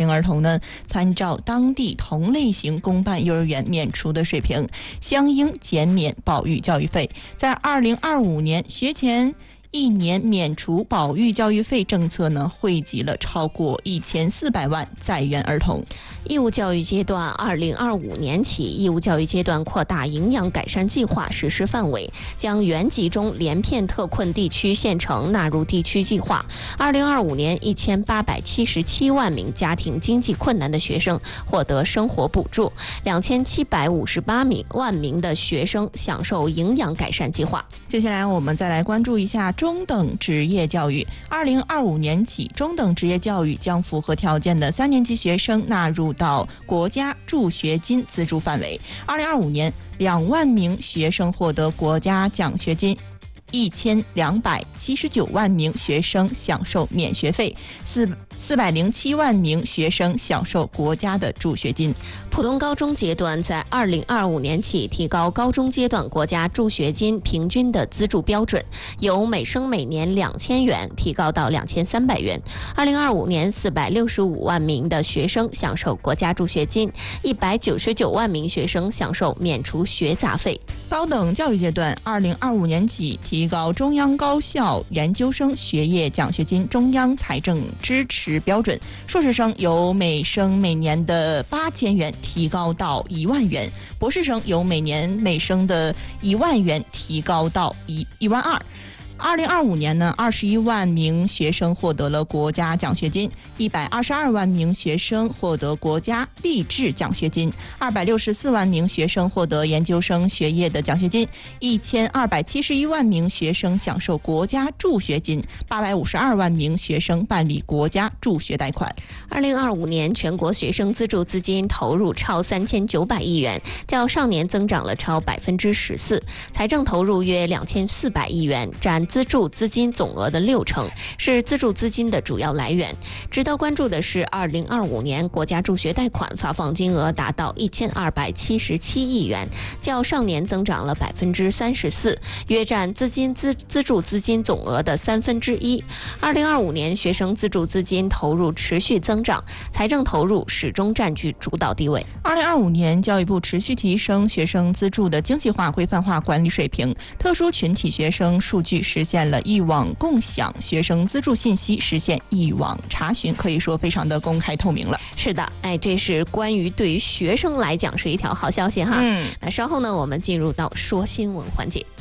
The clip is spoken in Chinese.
生儿童呢，参照当地同类型公办幼儿园免除的水平，相应减免保育教育费。在2025年学前1年免除保育教育费政策呢，惠及了超过1400万在园儿童。 义务教育阶段2025年起，义务教育阶段扩大营养改善计划实施范围，将原集中连片特困地区县城纳入地区计划。2025年1877万名家庭经济困难的学生获得生活补助，2758万名的学生享受营养改善计划。 接下来我们再来关注一下中等职业教育。2025年起，中等职业教育将符合条件的3年级学生纳入到国家助学金资助范围。2025年，2万名学生获得国家奖学金，1279万名学生享受免学费，407万名学生享受国家的助学金。 普通高中阶段在2025年起提高高中阶段国家助学金平均的资助标准，由每生每年2000元提高到2300元。2025年465万名的学生享受国家助学金，199万名学生享受免除学杂费。 高等教育阶段，2025年起提高中央高校研究生学业奖学金中央财政支持标准，硕士生由每生每年的8000元提高到1万元，博士生由每年每生的1万元提高到1万2。2025年呢，21万名学生获得了国家奖学金，122万名学生获得国家励志奖学金，264万名学生获得研究生学业的奖学金，1271万名学生享受国家助学金，852万名学生办理国家助学贷款。 2025年全国学生资助资金投入超3900亿元，较上年增长了超14%，财政投入约2400亿元，占资助资金总额的60%，是资助资金的主要来源。值得关注的是，2025年国家助学贷款发放金额达到1277亿元，较上年增长了34%，约占资助资金总额的1/3。2025年学生资助资金投入持续增长，财政投入始终占据主导地位。 2025年，教育部持续提升学生资助的精细化、规范化管理水平，特殊群体学生数据实现了一网共享，学生资助信息实现一网查询，可以说非常的公开透明了。 是的，这是关于对于学生来讲是一条好消息哈。那稍后呢，我们进入到说新闻环节。